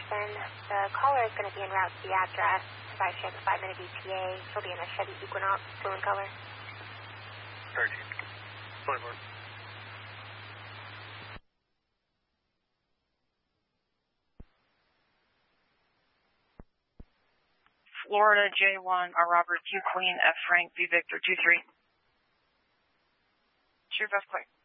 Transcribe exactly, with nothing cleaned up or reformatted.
Houston. The caller is going to be en route to the address. If I share the five-minute E T A, she'll be in a Chevy Equinox, blue in color. thirteen. twenty-four. Florida J one, R Robert, Q Queen, F Frank, V Victor, two three. Sure, best quick.